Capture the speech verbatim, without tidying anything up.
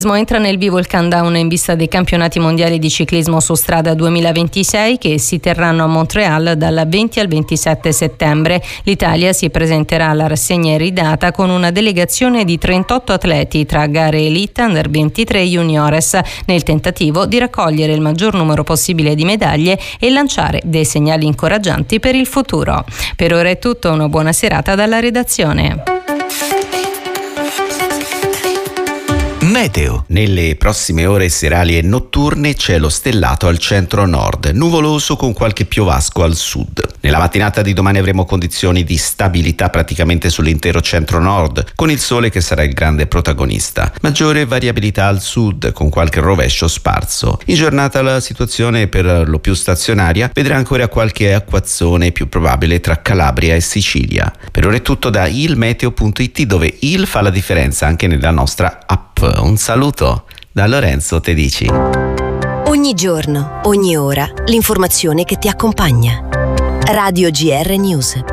Entra nel vivo il countdown in vista dei campionati mondiali di ciclismo su strada duemilaventisei che si terranno a Montréal dal venti al ventisette settembre. L'Italia si presenterà alla rassegna iridata con una delegazione di trentotto atleti tra gare elite, under ventitré e juniores, nel tentativo di raccogliere il maggior numero possibile di medaglie e lanciare dei segnali incoraggianti per il futuro. Per ora è tutto, una buona serata dalla redazione. Meteo. Nelle prossime ore serali e notturne cielo stellato al centro-nord, nuvoloso con qualche piovasco al sud. Nella mattinata di domani avremo condizioni di stabilità praticamente sull'intero centro-nord, con il sole che sarà il grande protagonista. Maggiore variabilità al sud, con qualche rovescio sparso. In giornata la situazione per lo più stazionaria vedrà ancora qualche acquazzone più probabile tra Calabria e Sicilia. Per ora è tutto da ilmeteo punto it, dove il fa la differenza anche nella nostra app. Un saluto da Lorenzo Tedici. Ogni giorno, ogni ora, l'informazione che ti accompagna. Radio G R News.